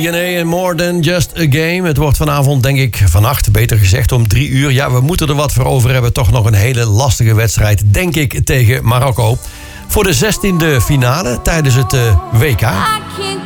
DNA en More Than Just a Game. Het wordt vanavond, denk ik, vannacht, beter gezegd, om 3 uur. Ja, we moeten er wat voor over hebben. Toch nog een hele lastige wedstrijd, denk ik, tegen Marokko. Voor de 16e finale tijdens het WK.